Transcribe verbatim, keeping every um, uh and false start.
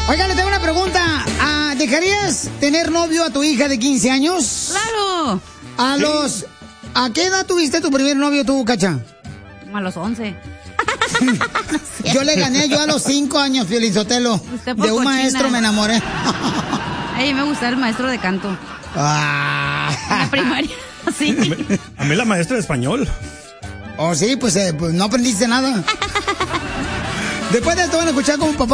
Oiga, le tengo una pregunta. Ah, ¿dejarías tener novio a tu hija de quince años? ¡Claro! A Sí. los... ¿A qué edad tuviste tu primer novio tú, Cacha? A los once. Yo le gané yo a los cinco años, Piolizotelo. Usted por De un cochina. maestro me enamoré. A mí me gusta el maestro de canto. Ah. En la primaria, sí. A mí la maestra de español. Oh, sí, pues, eh, pues no aprendiste nada. Después de esto van a escuchar como papá